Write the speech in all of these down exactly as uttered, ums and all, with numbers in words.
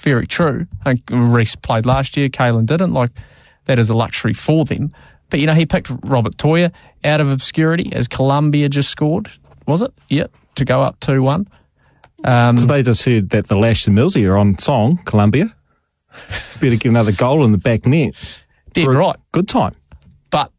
very true. I think Reece played last year, Kalen didn't. Like, that is a luxury for them. But, you know, he picked Robert Toya out of obscurity as Columbia just scored, was it? Yeah, to go up two one. Because um, they just heard that the Lash and Millsy are on song, Columbia. Better get another goal in the back net. Dead right. Good time. But,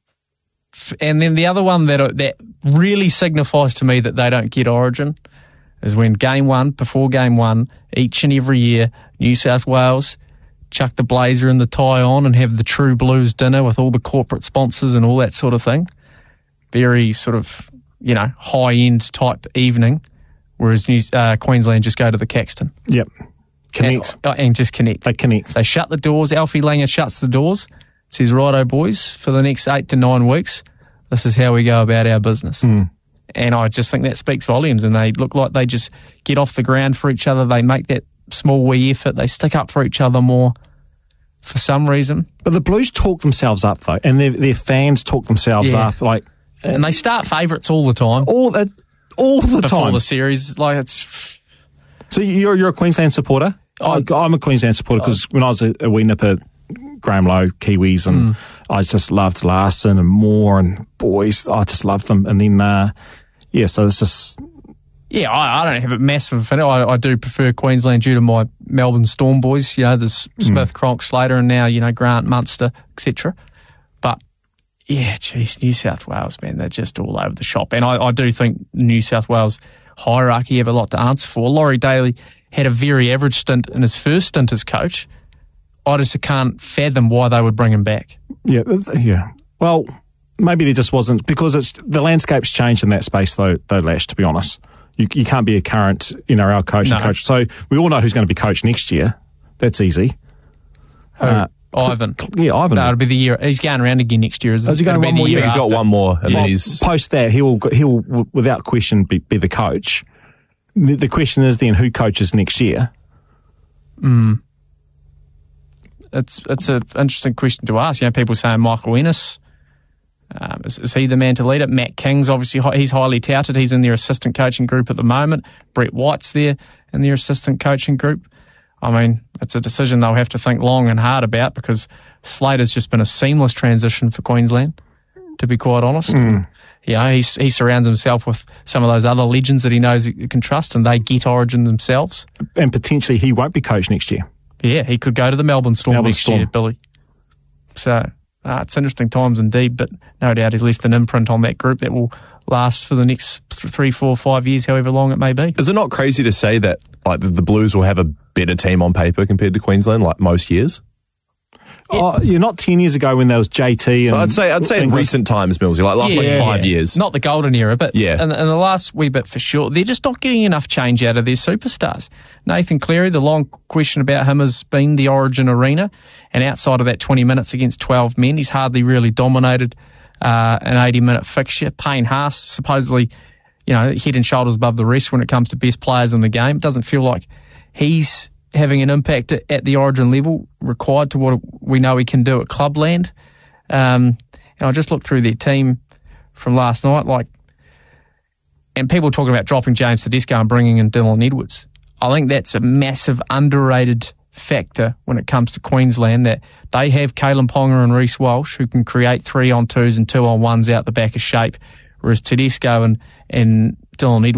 and then the other one that that really signifies to me that they don't get Origin is when game one, before game one, each and every year, New South Wales chuck the blazer and the tie on and have the True Blues dinner with all the corporate sponsors and all that sort of thing. Very sort of, you know, high-end type evening, whereas New, uh, Queensland just go to the Caxton. Yep. Connect. And, and just connect. They connect. They shut the doors. Alfie Langer shuts the doors. Says, righto, boys, for the next eight to nine weeks, this is how we go about our business. Mm. And I just think that speaks volumes, and they look like they just get off the ground for each other. They make that small wee effort. They stick up for each other more for some reason. But the Blues talk themselves up, though, and their, their fans talk themselves yeah. up. Like, And they start favourites all the time. All, uh, all the Before time. the series. Like it's. So you're, you're a Queensland supporter? I, I'm a Queensland supporter because when I was a, a wee nipper, Graham Lowe, Kiwis, and mm. I just loved Larson and Moore and boys. I just loved them. And then, uh, yeah, so it's just... Yeah, I, I don't have a massive affinity. I, I do prefer Queensland due to my Melbourne Storm boys. You know, there's Smith, mm. Cronk, Slater, and now, you know, Grant, Munster, et cetera. But, yeah, geez, New South Wales, man, they're just all over the shop. And I, I do think New South Wales hierarchy have a lot to answer for. Laurie Daly had a very average stint in his first stint as coach. I just can't fathom why they would bring him back. Yeah, yeah. Well, maybe there just wasn't, because it's the landscape's changed in that space, though, though Lash, to be honest. You, you can't be a current N R L coach no. and coach. So we all know who's going to be coach next year. That's easy. Who? Uh, Ivan. Yeah, Ivan. No, it'll be the year. He's going around again next year, isn't he? Is he going one more year? He's got one more. And yeah. then he's... Post that, he will, he will without question, be, be the coach. The, the question is then who coaches next year? Mm. It's it's an interesting question to ask. You know, people saying Michael Ennis. Um, is, is he the man to lead it? Matt King's obviously he's highly touted. He's in their assistant coaching group at the moment. Brett White's there in their assistant coaching group. I mean, it's a decision they'll have to think long and hard about, because Slater's just been a seamless transition for Queensland, to be quite honest. Mm. Yeah, he he surrounds himself with some of those other legends that he knows he can trust, and they get Origin themselves. And potentially he won't be coach next year. Yeah, he could go to the Melbourne Storm Melbourne next Storm. year, Billy. So uh, it's interesting times indeed, but no doubt he's left an imprint on that group that will last for the next th- three, four, five years, however long it may be. Is it not crazy to say that like the, the Blues will have a better team on paper compared to Queensland, like most years? Oh, you're not ten years ago when there was J T and... I'd say I'd say in recent times, Millsy, like last yeah, like five yeah. years. Not the golden era, but yeah. in, in the last wee bit for sure. They're just not getting enough change out of their superstars. Nathan Cleary, the long question about him has been the Origin arena, and outside of that twenty minutes against twelve men, he's hardly really dominated uh, an eighty-minute fixture. Payne Haas, supposedly, you know, head and shoulders above the rest when it comes to best players in the game. It doesn't feel like he's having an impact at the Origin level required to what we know he can do at Clubland. Um, and I just looked through their team from last night, like, and people talking about dropping James Tedesco and bringing in Dylan Edwards. I think that's a massive underrated factor when it comes to Queensland, that they have Kalen Ponga and Reece Walsh who can create three on twos and two on ones out the back of shape, whereas Tedesco and, and Dylan Edwards